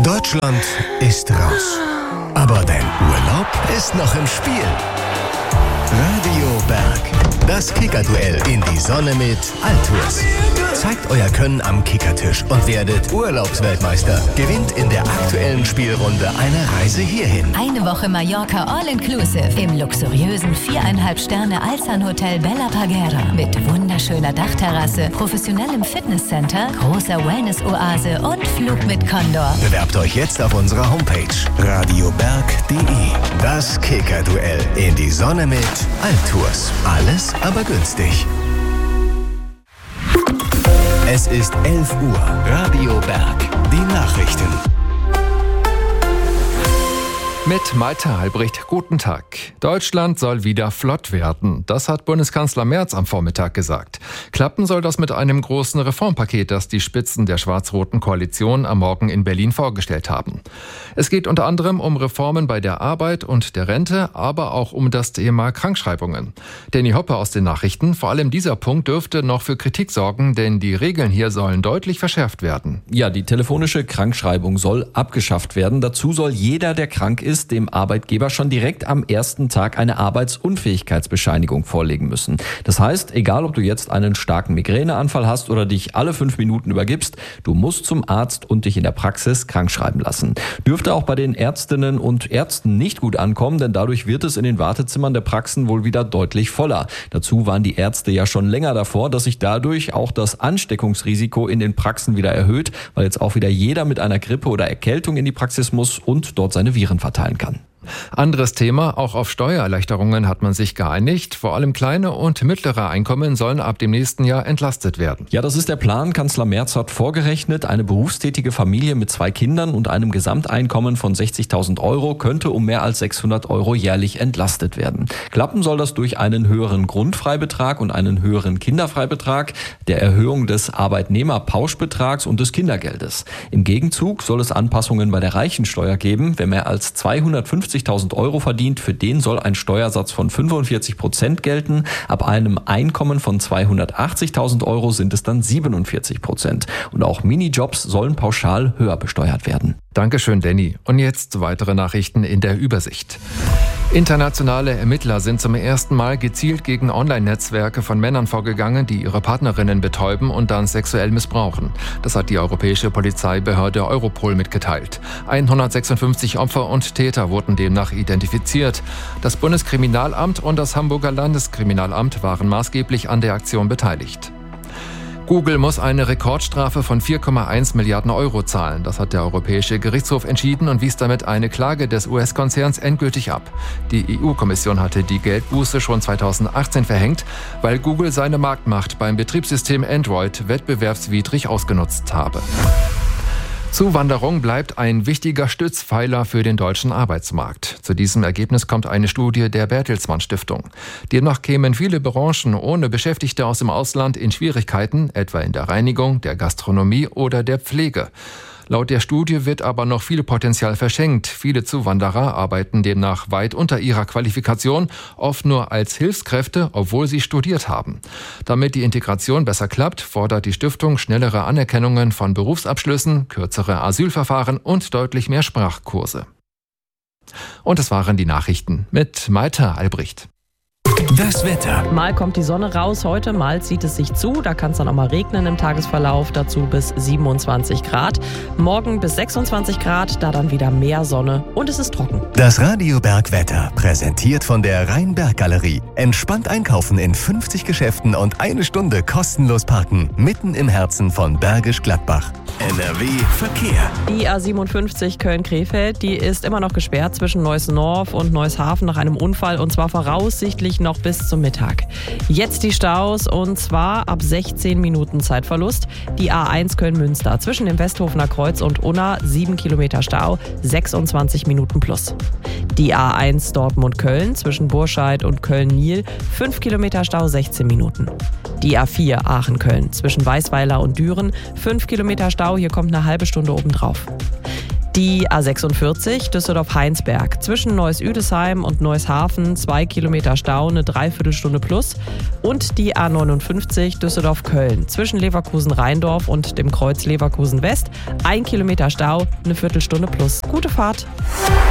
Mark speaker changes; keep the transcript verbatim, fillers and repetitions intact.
Speaker 1: Deutschland ist raus. Aber dein Urlaub ist noch im Spiel. Radio Berg. Das Kickerduell in die Sonne mit Altours. Zeigt euer Können am Kickertisch und werdet Urlaubsweltmeister. Gewinnt in der aktuellen Spielrunde eine Reise hierhin.
Speaker 2: Eine Woche Mallorca All-Inclusive im luxuriösen viereinhalb Sterne Alsan Hotel Bella Parguera mit wunderschöner Dachterrasse, professionellem Fitnesscenter, großer Wellness-Oase und Flug mit Condor.
Speaker 1: Bewerbt euch jetzt auf unserer Homepage radioberg punkt de. Das Kickerduell in die Sonne mit Altours. Alles, aber günstig. Es ist elf Uhr. Radio Berg. Die Nachrichten.
Speaker 3: Mit Malte Albrecht, guten Tag. Deutschland soll wieder flott werden. Das hat Bundeskanzler Merz am Vormittag gesagt. Klappen soll das mit einem großen Reformpaket, das die Spitzen der schwarz-roten Koalition am Morgen in Berlin vorgestellt haben. Es geht unter anderem um Reformen bei der Arbeit und der Rente, aber auch um das Thema Krankschreibungen. Danny Hoppe aus den Nachrichten. Vor allem dieser Punkt dürfte noch für Kritik sorgen, denn die Regeln hier sollen deutlich verschärft werden.
Speaker 4: Ja, die telefonische Krankschreibung soll abgeschafft werden. Dazu soll jeder, der krank ist, dem Arbeitgeber schon direkt am ersten Tag eine Arbeitsunfähigkeitsbescheinigung vorlegen müssen. Das heißt, egal ob du jetzt einen starken Migräneanfall hast oder dich alle fünf Minuten übergibst, du musst zum Arzt und dich in der Praxis krankschreiben lassen. Dürfte auch bei den Ärztinnen und Ärzten nicht gut ankommen, denn dadurch wird es in den Wartezimmern der Praxen wohl wieder deutlich voller. Dazu waren die Ärzte ja schon länger davor, dass sich dadurch auch das Ansteckungsrisiko in den Praxen wieder erhöht, weil jetzt auch wieder jeder mit einer Grippe oder Erkältung in die Praxis muss und dort seine Viren verteilen kann.
Speaker 3: Anderes Thema, auch auf Steuererleichterungen hat man sich geeinigt. Vor allem kleine und mittlere Einkommen sollen ab dem nächsten Jahr entlastet werden.
Speaker 4: Ja, das ist der Plan. Kanzler Merz hat vorgerechnet, eine berufstätige Familie mit zwei Kindern und einem Gesamteinkommen von sechzigtausend Euro könnte um mehr als sechshundert Euro jährlich entlastet werden. Klappen soll das durch einen höheren Grundfreibetrag und einen höheren Kinderfreibetrag, der Erhöhung des Arbeitnehmerpauschbetrags und des Kindergeldes. Im Gegenzug soll es Anpassungen bei der Reichensteuer geben. Wer mehr als zweihundertfünfzigtausend Euro verdient, für den soll ein Steuersatz von fünfundvierzig Prozent gelten. Ab einem Einkommen von zweihundertachtzigtausend Euro sind es dann siebenundvierzig Prozent. Und auch Minijobs sollen pauschal höher besteuert werden.
Speaker 3: Dankeschön, Danny. Und jetzt weitere Nachrichten in der Übersicht. Internationale Ermittler sind zum ersten Mal gezielt gegen Online-Netzwerke von Männern vorgegangen, die ihre Partnerinnen betäuben und dann sexuell missbrauchen. Das hat die europäische Polizeibehörde Europol mitgeteilt. hundertsechsundfünfzig Opfer und Täter wurden demnach identifiziert. Das Bundeskriminalamt und das Hamburger Landeskriminalamt waren maßgeblich an der Aktion beteiligt. Google muss eine Rekordstrafe von vier Komma eins Milliarden Euro zahlen. Das hat der Europäische Gerichtshof entschieden und wies damit eine Klage des U S-Konzerns endgültig ab. Die E U-Kommission hatte die Geldbuße schon zweitausendachtzehn verhängt, weil Google seine Marktmacht beim Betriebssystem Android wettbewerbswidrig ausgenutzt habe. Zuwanderung bleibt ein wichtiger Stützpfeiler für den deutschen Arbeitsmarkt. Zu diesem Ergebnis kommt eine Studie der Bertelsmann Stiftung. Demnach kämen viele Branchen ohne Beschäftigte aus dem Ausland in Schwierigkeiten, etwa in der Reinigung, der Gastronomie oder der Pflege. Laut der Studie wird aber noch viel Potenzial verschenkt. Viele Zuwanderer arbeiten demnach weit unter ihrer Qualifikation, oft nur als Hilfskräfte, obwohl sie studiert haben. Damit die Integration besser klappt, fordert die Stiftung schnellere Anerkennungen von Berufsabschlüssen, kürzere Asylverfahren und deutlich mehr Sprachkurse. Und es waren die Nachrichten mit Malte Albrecht.
Speaker 1: Das Wetter.
Speaker 5: Mal kommt die Sonne raus heute, mal zieht es sich zu. Da kann es dann auch mal regnen im Tagesverlauf. Dazu bis siebenundzwanzig Grad. Morgen bis sechsundzwanzig Grad, da dann wieder mehr Sonne und es ist trocken.
Speaker 1: Das Radio Berg Wetter, präsentiert von der Rhein-Berg-Galerie. Entspannt einkaufen in fünfzig Geschäften und eine Stunde kostenlos parken. Mitten im Herzen von Bergisch Gladbach. N R W Verkehr.
Speaker 5: Die A siebenundfünfzig Köln-Krefeld, die ist immer noch gesperrt zwischen Neuss-Norf und Neusshafen nach einem Unfall und zwar voraussichtlich noch bis zum Mittag. Jetzt die Staus und zwar ab sechzehn Minuten Zeitverlust. Die A eins Köln-Münster zwischen dem Westhofener Kreuz und Unna sieben Kilometer Stau, sechsundzwanzig Minuten plus. Die A eins Dortmund-Köln zwischen Burscheid und Köln-Niel fünf Kilometer Stau, sechzehn Minuten. Die A vier Aachen-Köln zwischen Weißweiler und Düren fünf Kilometer Stau, hier kommt eine halbe Stunde obendrauf. Die A sechsundvierzig Düsseldorf-Heinsberg. Zwischen Neuss-Üdesheim und Neuss-Hafen zwei Kilometer Stau, eine Dreiviertelstunde plus. Und die A neunundfünfzig Düsseldorf-Köln. Zwischen Leverkusen-Rheindorf und dem Kreuz Leverkusen-West ein Kilometer Stau, eine Viertelstunde plus. Gute Fahrt.